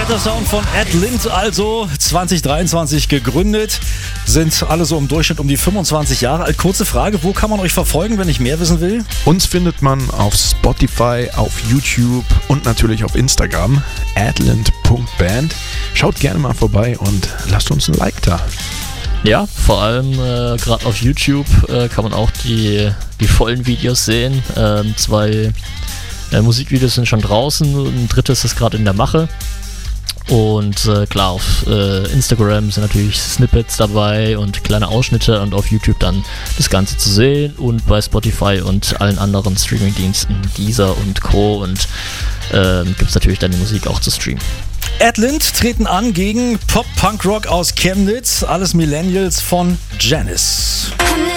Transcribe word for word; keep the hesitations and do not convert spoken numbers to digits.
Alter Sound von Ed Lind, also zwanzig dreiundzwanzig gegründet, sind alle so im Durchschnitt um die fünfundzwanzig Jahre alt. Kurze Frage, wo kann man euch verfolgen, wenn ich mehr wissen will? Uns findet man auf Spotify, auf YouTube und natürlich auf Instagram, adlind punkt band. Schaut gerne mal vorbei und lasst uns ein Like da. Ja, vor allem äh, gerade auf YouTube äh, kann man auch die, die vollen Videos sehen. Ähm, zwei äh, Musikvideos sind schon draußen, ein drittes ist gerade in der Mache. Und äh, klar, auf äh, Instagram sind natürlich Snippets dabei und kleine Ausschnitte und auf YouTube dann das Ganze zu sehen und bei Spotify und allen anderen Streamingdiensten, Deezer und Co. und äh, gibt es natürlich dann die Musik auch zu streamen. Ed Lind treten an gegen Pop-Punk-Rock aus Chemnitz, alles Millennials von Janis.